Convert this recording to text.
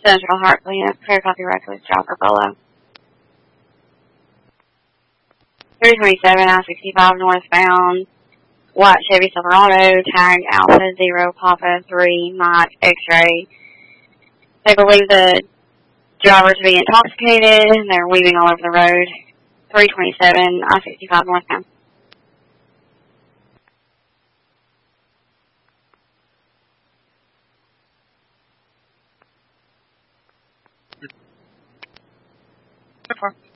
Central Hartley, a clear copy reckless Chopper Polo. 327 I-65 northbound, white Chevy Silverado, tag Alpha 0 Papa 3 Mike X-ray. They believe the driver to be intoxicated, and they're weaving all over the road. 327 I-65 northbound. Report.